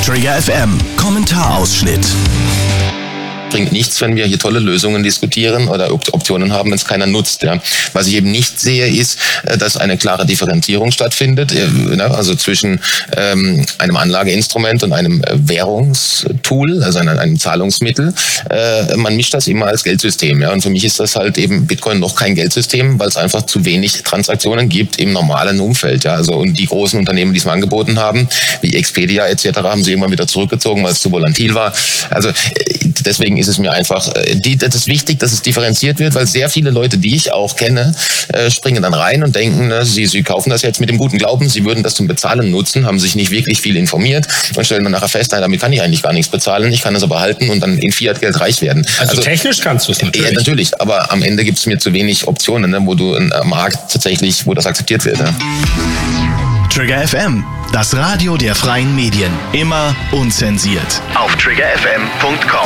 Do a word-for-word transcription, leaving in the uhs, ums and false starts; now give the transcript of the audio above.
Trigger F M, Kommentarausschnitt. Bringt nichts, wenn wir hier tolle Lösungen diskutieren oder Optionen haben, wenn es keiner nutzt. Ja. Was ich eben nicht sehe, ist, dass eine klare Differenzierung stattfindet, also zwischen ähm, einem Anlageinstrument und einem Währungstool, also einem, einem Zahlungsmittel. Äh, man mischt das immer als Geldsystem. Ja. Und für mich ist das halt eben Bitcoin noch kein Geldsystem, weil es einfach zu wenig Transaktionen gibt im normalen Umfeld. Ja. Also, und die großen Unternehmen, die es mal angeboten haben, wie Expedia et cetera, haben sie irgendwann wieder zurückgezogen, weil es zu volatil war. Also deswegen ist es mir einfach, die, das ist wichtig, dass es differenziert wird, weil sehr viele Leute, die ich auch kenne, äh, springen dann rein und denken, ne, sie, sie kaufen das jetzt mit dem guten Glauben, sie würden das zum Bezahlen nutzen, haben sich nicht wirklich viel informiert und stellen dann nachher fest, nein, damit kann ich eigentlich gar nichts bezahlen, ich kann es aber halten und dann in Fiat-Geld reich werden. Also, also technisch kannst du es natürlich. Ja, natürlich, aber am Ende gibt es mir zu wenig Optionen, ne, wo du im Markt tatsächlich, wo das akzeptiert wird. Ne? Trigger F M, das Radio der freien Medien, immer unzensiert. Auf trigger f m punkt com.